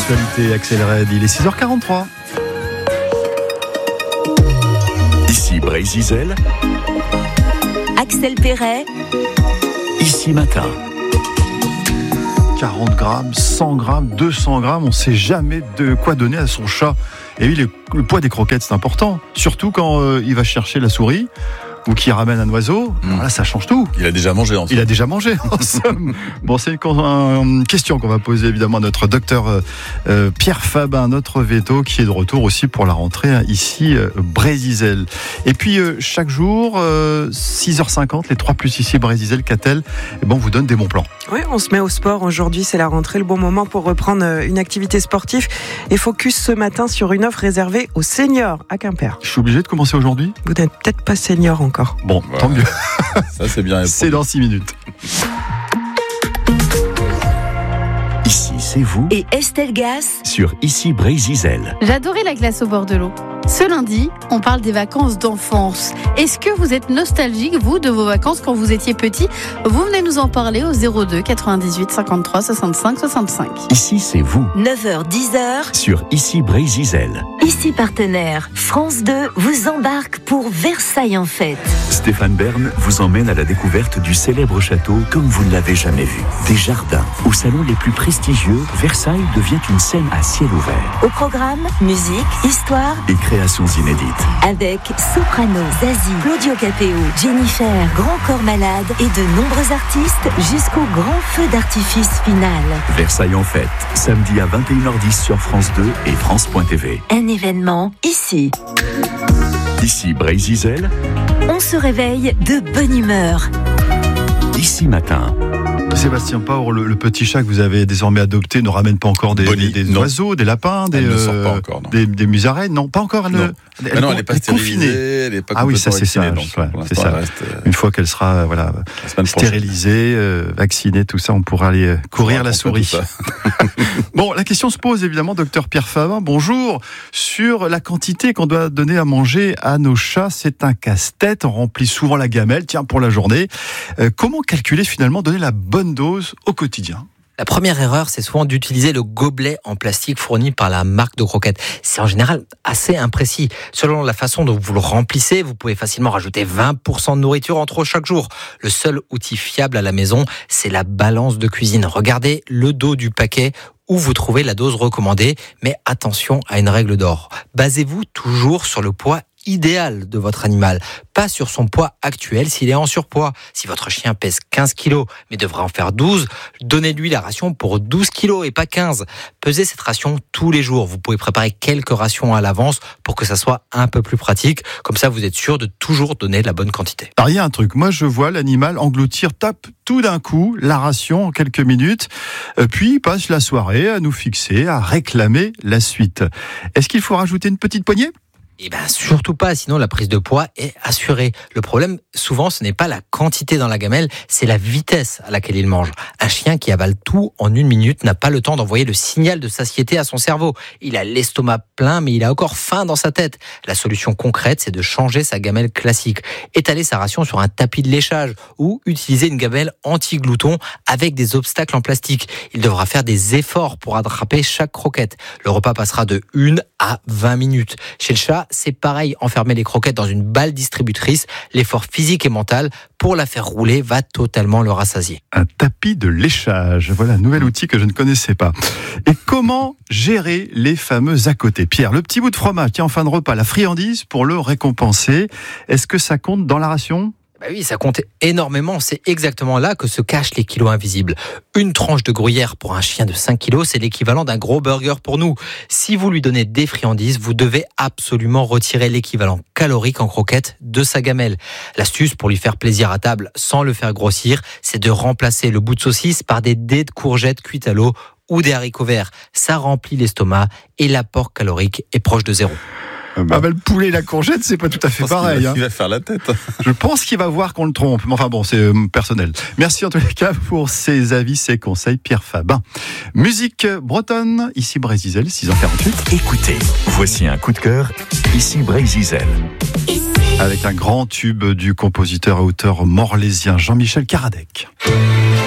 l'actualité accélérée. Il est 6h43. Ici Brézizel, Axel Perret, Ici Matin. 40 grammes, 100 grammes, 200 grammes, on ne sait jamais de quoi donner à son chat. Et oui, le poids des croquettes, c'est important. Surtout quand il va chercher la souris ou qu'il ramène un oiseau. Alors là, ça change tout. Il a déjà mangé ensemble. Il a déjà mangé, en somme. Bon, c'est une question qu'on va poser évidemment à notre docteur Pierre Fabin, notre veto, qui est de retour aussi pour la rentrée ici, Brézizel. Et puis, chaque jour, 6h50, les 3+ ici, Brézizel, Catel, on vous donne des bons plans. Oui, on se met au sport. Aujourd'hui, c'est la rentrée, le bon moment pour reprendre une activité sportive. Et focus ce matin sur une offre réservée aux seniors à Quimper. Je suis obligé de commencer aujourd'hui ? Vous n'êtes peut-être pas senior encore. Bon, Ouais. tant mieux. Ça, c'est bien. C'est dans 6 minutes. Ici, c'est vous, et Estelle Gas. sur Ici Brézizel. J'adorais la glace au bord de l'eau. Ce lundi, on parle des vacances d'enfance. Est-ce que vous êtes nostalgique, vous, de vos vacances quand vous étiez petit ? Vous venez nous en parler au 02 98 53 65 65. Ici, c'est vous, 9h-10h, sur Ici Brézizel. ici partenaire, France 2 vous embarque pour Versailles en fête. Stéphane Bern vous emmène à la découverte du célèbre château comme vous ne l'avez jamais vu. Des jardins, aux salons les plus prestigieux, Versailles devient une scène à ciel ouvert. Au programme, musique, histoire, Et créations inédites. avec Soprano, Zazie, Claudio Capéo, Jennifer, Grand Corps Malade et de nombreux artistes jusqu'au grand feu d'artifice final. Versailles en fête, samedi à 21h10 sur France 2 et France.tv. Un événement ici. Ici Brézizel, On se réveille de bonne humeur. Ici Matin. Sébastien Pauvre, le petit chat que vous avez désormais adopté ne ramène pas encore des Non. oiseaux, des lapins, Elle ne sort pas encore, non. des musaraignes. Non, pas encore. Non. Elle n'est pas confinée. stérilisée, elle n'est pas Ah oui, ça, complètement c'est vaccinée, sage, donc ouais, pour c'est l'instant, ça. elle reste Une fois qu'elle sera la semaine prochaine. stérilisée, vaccinée, tout ça, on pourra aller courir la raconter souris. tout ça. Bon, la question se pose évidemment, docteur Pierre Fabin, bonjour, sur la quantité qu'on doit donner à manger à nos chats. C'est un casse-tête, on remplit souvent la gamelle, tiens, pour la journée. Comment calculer finalement, donner la bonne dose au quotidien ? La première erreur, c'est souvent d'utiliser le gobelet en plastique fourni par la marque de croquettes. C'est en général assez imprécis. Selon la façon dont vous le remplissez, vous pouvez facilement rajouter 20% de nourriture en trop chaque jour. Le seul outil fiable à la maison, c'est la balance de cuisine. Regardez le dos du paquet où vous trouvez la dose recommandée, mais attention à une règle d'or. Basez-vous toujours sur le poids idéal de votre animal, pas sur son poids actuel s'il est en surpoids. Si votre chien pèse 15 kilos mais devrait en faire 12, donnez-lui la ration pour 12 kilos et pas 15. Pesez cette ration tous les jours. Vous pouvez préparer quelques rations à l'avance pour que ça soit un peu plus pratique. Comme ça, vous êtes sûr de toujours donner la bonne quantité. Alors, il y a un truc, moi je vois l'animal engloutir, tape tout d'un coup la ration en quelques minutes, puis il passe la soirée à nous fixer, à réclamer la suite. Est-ce qu'il faut rajouter une petite poignée ? Eh bien, surtout pas, sinon la prise de poids est assurée. Le problème, souvent, ce n'est pas la quantité dans la gamelle, c'est la vitesse à laquelle il mange. Un chien qui avale tout en 1 minute n'a pas le temps d'envoyer le signal de satiété à son cerveau. Il a l'estomac plein, mais il a encore faim dans sa tête. La solution concrète, c'est de changer sa gamelle classique. Étaler sa ration sur un tapis de léchage ou utiliser une gamelle anti-glouton avec des obstacles en plastique. Il devra faire des efforts pour attraper chaque croquette. Le repas passera de 1 à 20 minutes. Chez le chat, c'est pareil, enfermer les croquettes dans une balle distributrice, l'effort physique et mental pour la faire rouler va totalement le rassasier. Un tapis de léchage, voilà un nouvel outil que je ne connaissais pas. Et comment gérer les fameux à côté ? Pierre, le petit bout de fromage, tiens, en fin de repas, la friandise pour le récompenser, est-ce que ça compte dans la ration ? Bah oui, ça compte énormément. C'est exactement là que se cachent les kilos invisibles. Une tranche de gruyère pour un chien de 5 kilos, c'est l'équivalent d'un gros burger pour nous. Si vous lui donnez des friandises, vous devez absolument retirer l'équivalent calorique en croquettes de sa gamelle. L'astuce pour lui faire plaisir à table sans le faire grossir, c'est de remplacer le bout de saucisse par des dés de courgettes cuites à l'eau ou des haricots verts. Ça remplit l'estomac et l'apport calorique est proche de zéro. Ah bah, le poulet et la courgette, c'est pas tout à fait pareil. Il va faire la tête. Je pense qu'il va voir qu'on le trompe. Mais enfin bon, c'est personnel. Merci en tous les cas pour ces avis, ces conseils, Pierre Fabin. Musique bretonne, ici Brézizel, 6h48. Écoutez, voici un coup de cœur, Ici Brézizel. Avec un grand tube du compositeur et auteur morlaisien Jean-Michel Karadec.